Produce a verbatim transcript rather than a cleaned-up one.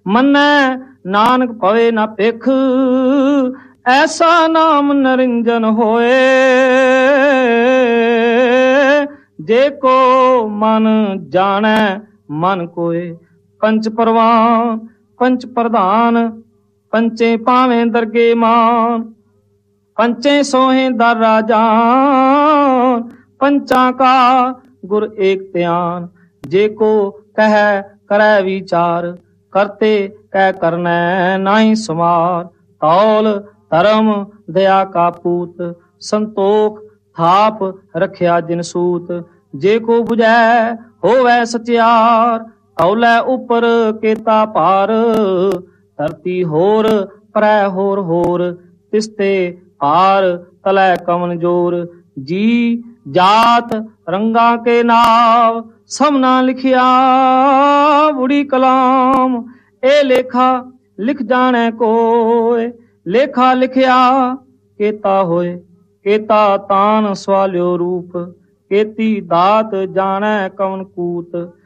ਮੰਨੈ ਨਾਨਕ ਪਵੇ ਨਾ ਭਿਖ, ਐਸਾ ਨਾਮ ਨਿਰੰਜਨ ਹੋਏ। ਜੇ ਕੋ ਮਨ ਜਾਣੈ ਮਨ ਕੋਏ, ਪੰਚ ਪਰਵਾਨ ਪੰਚ ਪ੍ਰਧਾਨ, ਪੰਚੇ ਪਾਵੇਂ ਦਰਗੇ ਮਾਨ। ਪੰਚੇ ਸੋਹੇ ਦਰ ਰਾਜਾਨ, ਪੰਚਾਂ ਕਾ ਗੁਰ ਏਕ ਧਿਆਨ। ਜੇ ਕੋ ਕਹਿ ਕਰੈ ਵਿਚਾਰ, ਕਰਤੇ ਕਹਿ ਕਰਨੈ ਨਾਹੀ ਸਮਾਰ। ਤੌਲ ਧਰਮ ਦਇਆ ਕਾ ਪੂਤ, ਸੰਤੋਖ ਥਾਪ ਰਖਿਆ ਜਿਨ ਸੂਤ। ਜੇ ਕੋ ਬੁਝੈ ਹੋਵੈ ਸਚਿਆਰ, ਤੌਲੇ ਉਪਰ ਕੇਤਾ ਭਾਰ। ਧਰਤੀ ਹੋਰ ਪਰੈ ਹੋਰ ਹੋਰ, ਤਿਸਤੇ ਭਾਰ ਤਲੈ ਕਵਨ ਜੋਰ। ਜੀ ਜਾਤ ਰੰਗਾ ਕੇ ਨਾਮ, ਸਭਨਾ ਲਿਖਿਆ ਬੁੜੀ ਕਲਾਮ। ਇਹ ਲੇਖਾ ਲਿਖ ਜਾਣੈ ਕੋਇ, ਲੇਖਾ ਲਿਖਿਆ ਕੇਤਾ ਹੋਏ। ਕੇਤਾ ਤਾਨ ਸਵਾਲਿਓ ਰੂਪ, ਕੇਤੀ ਦਾਤ ਜਾਣੈ ਕਵਨ ਕੂਤ।